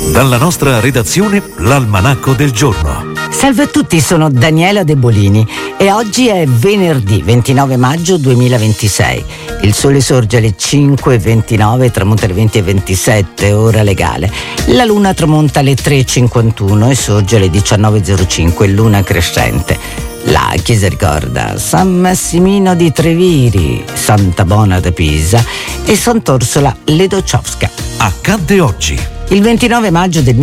Dalla nostra redazione, l'Almanacco del giorno. Salve a tutti, sono Daniela De Bolini e oggi è venerdì 29 maggio 2026. Il sole sorge alle 5:29 e tramonta alle 20:27, ora legale. La luna tramonta alle 3:51 e sorge alle 19:05, luna crescente. La chiesa ricorda San Massimino di Treviri, Santa Bona da Pisa e Sant'Orsola Ledociowska. Accadde oggi. Il 29 maggio del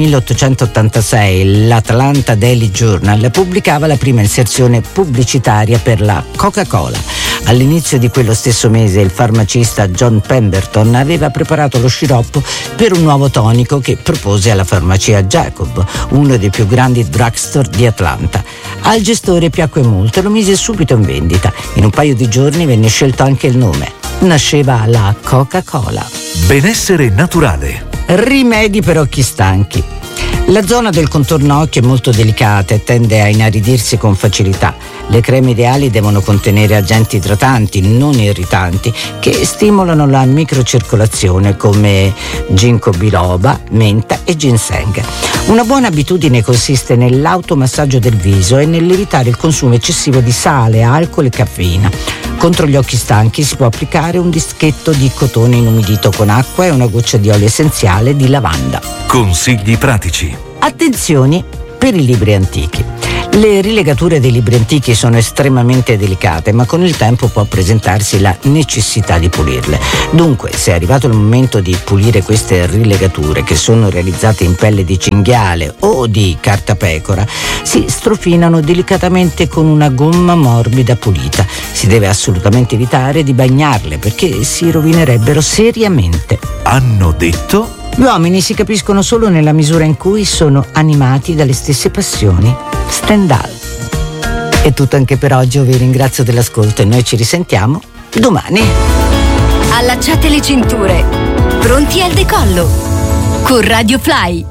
1886 l'Atlanta Daily Journal pubblicava la prima inserzione pubblicitaria per la Coca-Cola. All'inizio di quello stesso mese il farmacista John Pemberton aveva preparato lo sciroppo per un nuovo tonico che propose alla farmacia Jacob, uno dei più grandi drugstore di Atlanta. Al gestore piacque molto e lo mise subito in vendita. In un paio di giorni venne scelto anche il nome. Nasceva la Coca-Cola. Benessere naturale. Rimedi per occhi stanchi. La zona del contorno occhio è molto delicata e tende a inaridirsi con facilità. Le creme ideali devono contenere agenti idratanti, non irritanti, che stimolano la microcircolazione come ginkgo biloba, menta e ginseng. Una buona abitudine consiste nell'automassaggio del viso e nell'evitare il consumo eccessivo di sale, alcol e caffeina. Contro gli occhi stanchi si può applicare un dischetto di cotone inumidito con acqua e una goccia di olio essenziale di lavanda. Consigli pratici. Attenzioni per i libri antichi. Le rilegature dei libri antichi sono estremamente delicate, ma con il tempo può presentarsi la necessità di pulirle. Dunque, se è arrivato il momento di pulire queste rilegature, che sono realizzate in pelle di cinghiale o di cartapecora, si strofinano delicatamente con una gomma morbida pulita. Si deve assolutamente evitare di bagnarle perché si rovinerebbero seriamente. Hanno detto? Gli uomini si capiscono solo nella misura in cui sono animati dalle stesse passioni. Stendhal. È tutto anche per oggi, io vi ringrazio dell'ascolto e noi ci risentiamo domani. Allacciate le cinture, pronti al decollo con Radio Fly.